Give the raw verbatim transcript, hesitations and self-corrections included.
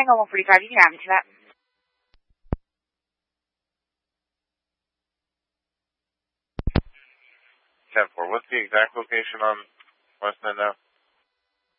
Tango one forty-five, you can have me to that. ten four, what's the exact location on West End now?